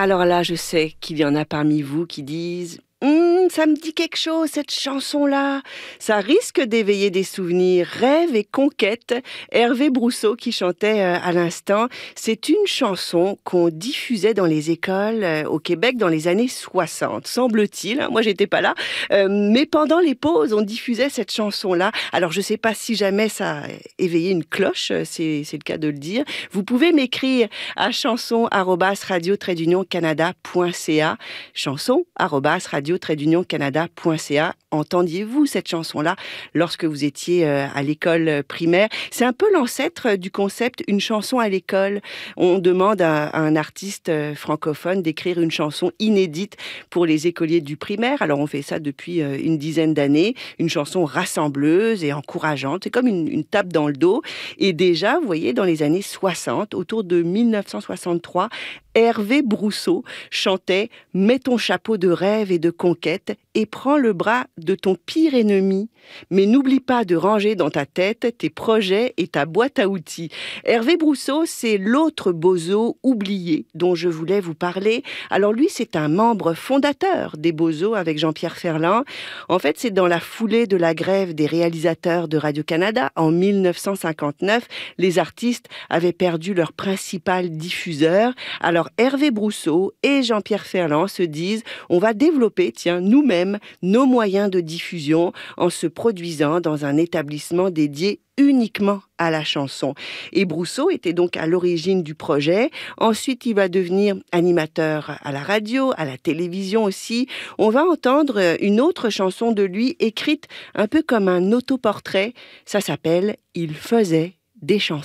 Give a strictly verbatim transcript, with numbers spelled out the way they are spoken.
Alors là, je sais qu'il y en a parmi vous qui disent Hum, ça me dit quelque chose, cette chanson-là. Ça risque d'éveiller des souvenirs. Rêve et conquête. Hervé Brousseau qui chantait euh, à l'instant. C'est une chanson qu'on diffusait dans les écoles euh, au Québec dans les années soixante, semble-t-il. Hein, moi, j'étais pas là. Euh, mais pendant les pauses, on diffusait cette chanson-là. Alors, je sais pas si jamais ça a éveillé une cloche, c'est, c'est le cas de le dire. Vous pouvez m'écrire à chanson arobase radio trait d'union canada point c a. chanson arobase radio trait d'union canada point c a. Entendiez-vous cette chanson-là lorsque vous étiez euh, à l'école primaire? C'est un peu l'ancêtre du concept une chanson à l'école. On demande à, à un artiste euh, francophone d'écrire une chanson inédite pour les écoliers du primaire. Alors on fait ça depuis euh, une dizaine d'années. Une chanson rassembleuse et encourageante. C'est comme une, une tape dans le dos. Et déjà, vous voyez, dans les années soixante, autour de mille neuf cent soixante-trois, Hervé Brousseau chantait « Mets ton chapeau de rêve et de conquête et prends le bras de ton pire ennemi. Mais n'oublie pas de ranger dans ta tête tes projets et ta boîte à outils. » Hervé Brousseau, c'est l'autre bozo oublié dont je voulais vous parler. Alors lui, c'est un membre fondateur des Bozos avec Jean-Pierre Ferland. En fait, c'est dans la foulée de la grève des réalisateurs de Radio-Canada en mille neuf cent cinquante-neuf. Les artistes avaient perdu leur principal diffuseur. Alors Hervé Brousseau et Jean-Pierre Ferland se disent « On va développer, tiens, nous-mêmes, nos moyens de diffusion en se produisant dans un établissement dédié uniquement à la chanson. » Et Brousseau était donc à l'origine du projet. Ensuite, il va devenir animateur à la radio, à la télévision aussi. On va entendre une autre chanson de lui, écrite un peu comme un autoportrait. Ça s'appelle « Il faisait des chansons ».